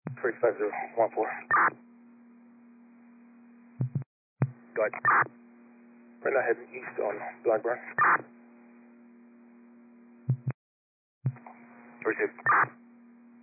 35014. Go ahead. Right now heading east on Blackburn. 32.